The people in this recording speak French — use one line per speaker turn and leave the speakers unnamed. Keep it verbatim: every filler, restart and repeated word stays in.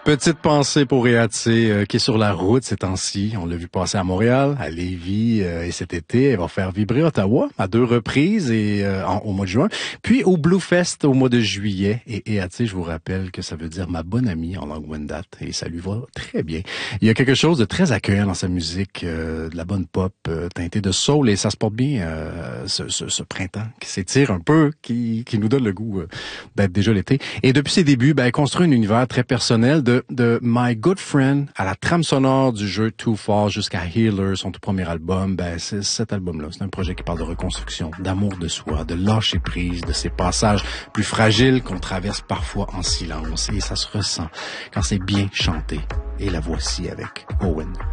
Petite pensée pour Réatsé, euh, qui est sur la route ces temps-ci. On l'a vu passer à Montréal, à Lévis, euh, et cet été, elle va faire vibrer Ottawa à deux reprises et euh, en, au mois de juin. Puis au Bluefest au mois de juillet. Et Réatsé, je vous rappelle que ça veut dire ma bonne amie en langue Wendat, et ça lui va très bien. Il y a quelque chose de très accueillant dans sa musique, euh, de la bonne pop euh, teintée de soul, et ça se porte bien euh, ce, ce, ce printemps qui s'étire un peu, qui, qui nous donne le goût euh, d'être déjà l'été. Et depuis ses débuts, ben, elle construit un univers très personnel de de My Good Friend à la trame sonore du jeu Too Far jusqu'à Healer, son tout premier album. Ben, c'est cet album-là. C'est un projet qui parle de reconstruction, d'amour de soi, de lâcher prise, de ces passages plus fragiles qu'on traverse parfois en silence. Et ça se ressent quand c'est bien chanté. Et la voici avec Owen.